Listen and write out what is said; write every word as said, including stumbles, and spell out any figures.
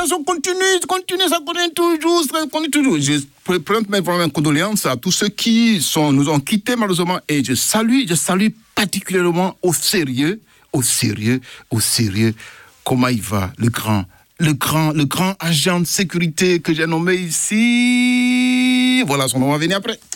manifestation continue, continue, ça continue toujours, ça continue toujours. Je présente mes vraiment condoléances à tous ceux qui sont, nous ont quittés malheureusement et je salue, je salue particulièrement au sérieux, au sérieux, au sérieux, comment il va, le grand, le grand, le grand agent de sécurité que j'ai nommé ici. Voilà, son nom va venir après.